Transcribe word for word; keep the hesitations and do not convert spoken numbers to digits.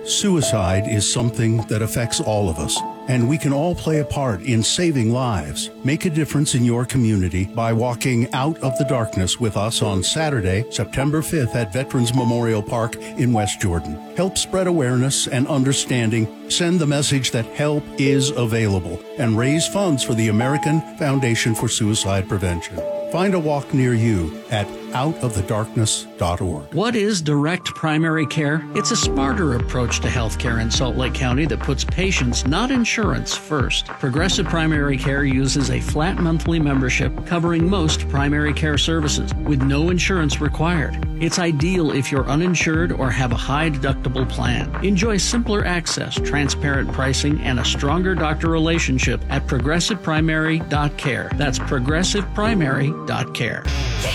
Suicide is something that affects all of us, and we can all play a part in saving lives. Make a difference in your community by walking out of the darkness with us on Saturday, September fifth at Veterans Memorial Park in West Jordan. Help spread awareness and understanding, send the message that help is available, and raise funds for the American Foundation for Suicide Prevention. Find a walk near you at out of the darkness dot org. What is direct primary care? It's a smarter approach to healthcare in Salt Lake County that puts patients, not insurance, first. Progressive Primary Care uses a flat monthly membership covering most primary care services with no insurance required. It's ideal if you're uninsured or have a high deductible plan. Enjoy simpler access, transparent pricing, and a stronger doctor relationship at progressive primary dot care. That's progressive primary dot care.